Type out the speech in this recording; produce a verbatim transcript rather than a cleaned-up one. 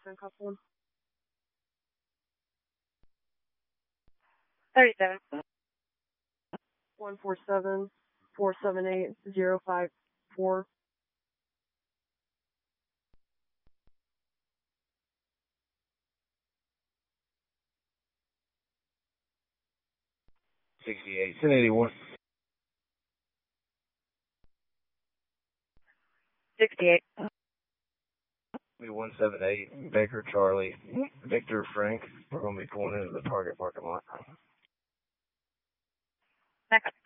Jason Coughlin. thirty-seven. one four seven, four seven eight, zero five four. sixty-eight, ten eighty-one. sixty-eight. one seven eight, Baker Charlie, Victor Frank. We're going to be pulling into the Target parking lot. Back up.